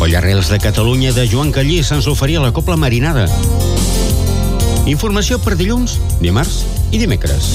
Colla Arrels de Catalunya de Joan Callís se'ns oferia la Cobla Marinada. Informació per dilluns, dimarts i dimecres.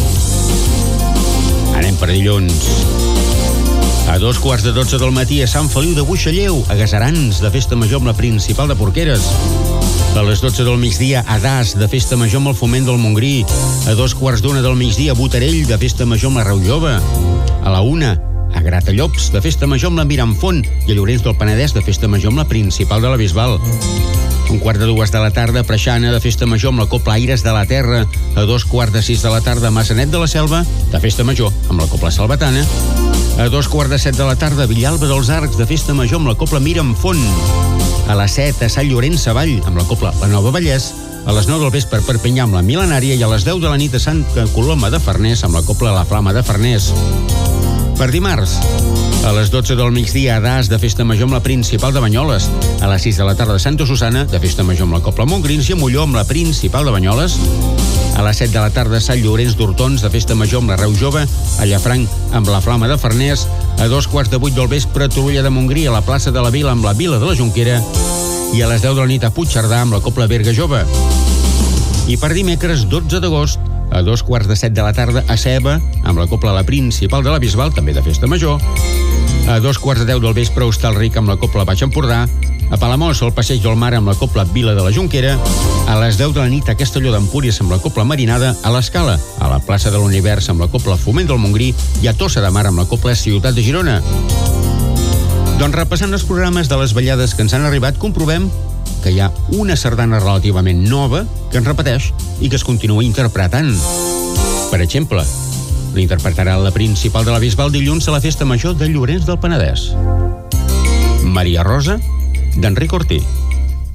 Anem per dilluns. A 2:15 del matí a Sant Feliu de Buixalleu, a Gaserans, de festa major amb la Principal de Porqueres. A les 12 del migdia, a Das, de festa major amb el Foment del Montgrí. A 2:15 del migdia, a Botarell, de festa major amb la Reu Jove. A la 1, a Gratallops, de festa major amb la Miramfont. I a Llorenç del Penedès, de festa major amb la Principal de la Bisbal. 1:15 de la tarda, a Preixana, de festa major amb la Cobla Aires de la Terra. A 2:45 de la tarda, a Massanet de la Selva, de festa major amb la Cobla Salvatana. A 2:15 de la tarda, a Villalba dels Arcs, de festa major amb la Cobla Miramfont. A les 7, a Sant Llorenç Savall, amb la Cobla La Nova Vallès. A les 9 del vespre, a Perpinyà, amb la Milenària. I a les 10 de la nit, a Santa Coloma de Farners, amb la Cobla La Flama de Farners. Per dimarts, a les 12 del migdia, a Das, de festa major amb la Principal de Banyoles. A les 6 de la tarda, a Santa Susana, de festa major amb la Cobla Montgrins. I a Molló, amb la Principal de Banyoles. A les 7 de la tarda, a Sant Llorenç d'Hortons, de festa major amb la Reu Jove. A Llafranc, amb la Flama de Farners. A 2:15 del vespre, a Torroella de Montgrí, a la plaça de la Vila, amb la Vila de la Jonquera. I a les 10 de la nit, a Puigcerdà, amb la Cobla Berga Jove. I per dimecres, 12 d'agost, a 2:15 de la tarda, a Ceba, amb la Cobla La Principal de la Bisbal, també de festa major. A 2:10 del vespre, a Hostalric, amb la Cobla Baix Empordà. A Palamós, al Passeig del Mar, amb la Cobla Vila de la Jonquera. A les 10 de la nit, a Castelló d'Empúries, amb la Cobla Marinada. A l'Escala, a la plaça de l'Univers, amb la Cobla Foment del Montgrí. I a Tossa de Mar, amb la Cobla Ciutat de Girona. Doncs repassant els programes de les ballades que ens han arribat, comprovem que hi ha una sardana relativament nova que ens repeteix i que es continua interpretant. Per exemple, l'interpretarà la Principal de la Bisbal dilluns a la Festa Major de Llorenç del Penedès. Maria Rosa, d'Enric Ortí.